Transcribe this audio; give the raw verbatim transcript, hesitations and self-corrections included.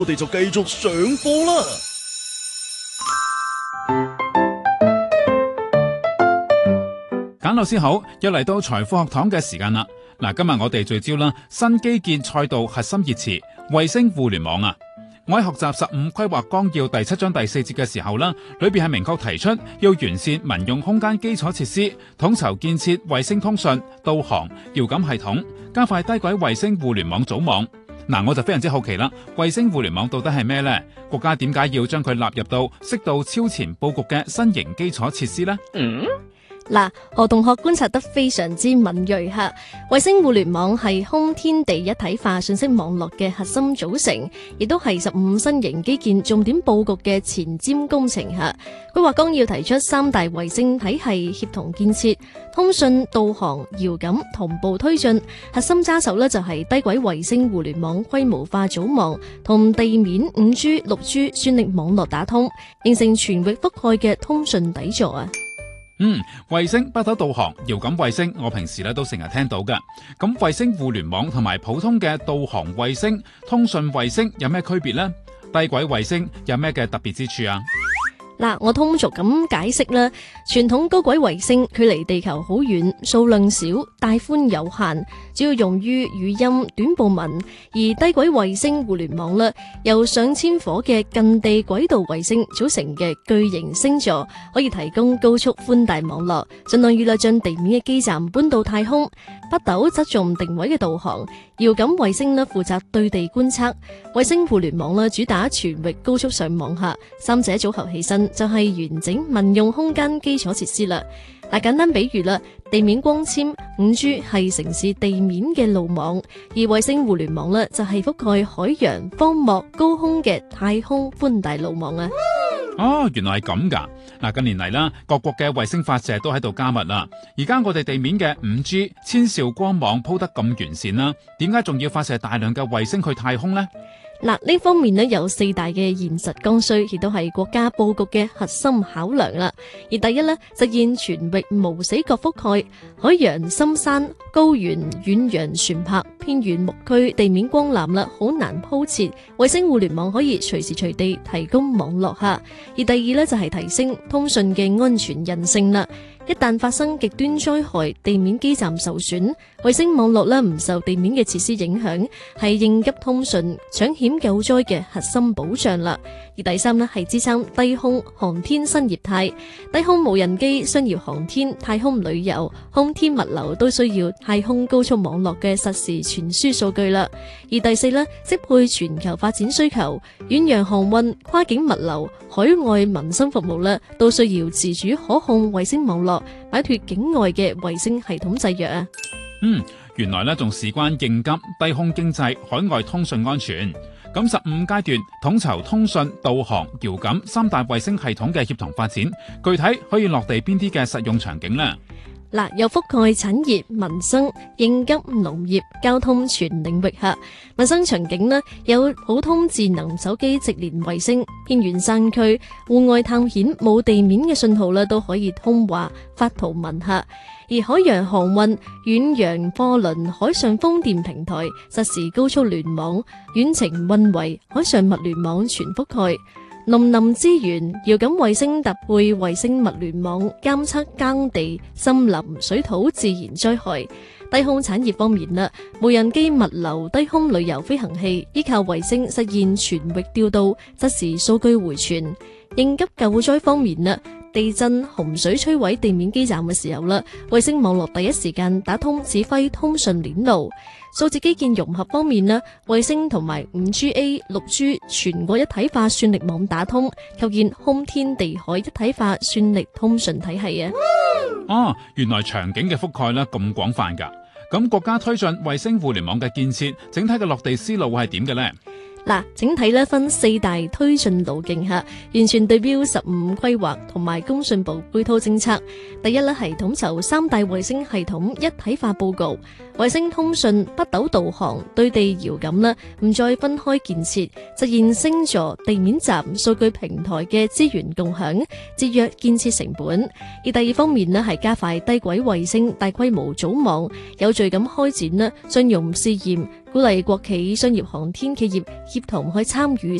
我哋就繼續上課啦。 簡老師好，又嚟到財富學堂嘅時間啦。嗱，今日我哋聚焦啦新基建賽道核心熱詞衛星互聯網啊。我喺學習十五規劃綱要第七章第四節嘅時候啦，裏邊係明確提出要完善民用空間基礎設施，統籌建設衛星通訊、導航、遙感系統，加快低軌衛星互聯網組網。嗱，我就非常之好奇啦，衛星互聯網到底係咩呢？國家點解要將佢納入到適度超前佈局嘅新型基礎設施呢？ 嗯嗱，何同學觀察得非常之敏銳吓，衛星互聯網係空天地一體化信息網絡嘅核心組成，亦都係十五新型基建重點佈局嘅前瞻工程吓。規劃綱要提出三大衛星體系協同建設，通訊、導航、遙感同步推進，核心揸手呢就係低軌衛星互聯網規模化組網同地面五 G、六 G 算力網絡打通，形成全域覆蓋嘅通訊底座啊！ 嗯，衛星、北斗導航、遙感衛星，我平時咧都成日聽到嘅。咁衛星互聯網同埋普通嘅導航衛星、通訊衛星有咩區別呢？低軌衛星有咩嘅特別之處啊？ 嗱，我通俗咁解釋啦，傳統高軌衛星距離地球好遠，數量少，帶寬有限，主要用於語音、短報文；而低軌衛星互聯網啦，由上千顆嘅近地軌道衛星組成嘅巨型星座，可以提供高速寬帶網絡，盡量預略將地面嘅基站搬到太空。北斗側重定位嘅導航，遙感衛星呢負責對地觀測，衛星互聯網呢主打全域高速上網下，三者組合起身就係完整民用空間基礎設施啦。嗱，簡單比喻啦，地面光纖 五 G 係城市地面嘅路網，而衛星互聯網呢就係覆蓋海洋、荒漠、高空嘅太空寬帶路網啊。 哦，原來係咁噶。嗱，近年嚟啦，各國嘅衛星發射都喺度加密啦。而家我哋地面嘅五 G 千兆光網鋪得咁完善啦，點解仲要發射大量嘅衛星去太空呢？ 嗱，呢方面呢有四大嘅現實剛需，亦都係國家佈局嘅核心考量啦。而第一呢，實現全域無死角覆蓋，海洋、深山、高原、遠洋船舶、偏遠牧區、地面光纜啦，好難鋪設，衛星互聯網可以隨時隨地提供網絡下。而第二呢，就係提升通訊嘅安全韌性啦。一旦發生極端災害，地面基站受損，衛星網絡咧唔受地面嘅設施影響，係應急通訊、搶險救災嘅核心保障啦。而第三呢，係支撐低空航天新業態，低空無人機、商業航天、太空旅遊、空天物流都需要太空高速網絡嘅實時傳輸數據啦。而第四呢，適配全球發展需求，遠洋航運、跨境物流、海外民生服務呢都需要自主可控衛星網絡，擺脫境外嘅衛星系統制約啊！ 嗯，原來呢仲事關應急、低空經濟、海外通訊安全。咁十五階段統籌通訊、導航、遙感三大衛星系統嘅協同發展，具體可以落地邊啲嘅實用場景呢？ 嗱，又覆蓋產業、民生、應急、農業、交通全領域下，民生場景呢有普通智能手機直連衛星，偏遠山區戶外探險冇地面嘅信號呢都可以通話發圖文下。而海洋航運、遠洋貨輪、海上風電平台實時高速聯網，遠程運維、海上物聯網全覆蓋。農林資源、遙感衛星搭配衛星物聯網，監測耕地、森林、水土自然災害。低空產業方面啦，無人機物流、低空旅遊飛行器依靠衛星實現全域調度，實時數據回傳。應急救災方面啦，地震、洪水摧毀地面基站嘅時候啦，衛星網絡第一時間打通指揮通訊鏈路。數字基建融合方面呢，衛星同埋 五 G A、六 G 全國一體化算力網打通，構建空天地海一體化算力通訊體系啊！ 哦，原來場景嘅覆蓋呢咁廣泛噶。咁國家推進衛星互聯網嘅建設，整體嘅落地思路係點嘅呢？ 嗱，整體咧分四大推進路徑下，完全對標十五規劃同埋工信部配套政策。第一咧係統籌三大衛星系統一體化佈局， 衛星通訊、北斗導航、對地遙感啦，唔再分開建設，實現星座、地面站、數據平台嘅資源共享，節約建設成本。而第二方面呢，係加快低軌衛星大規模組網，有序咁開展啦商用試驗，鼓勵國企、商業航天企業協同去參與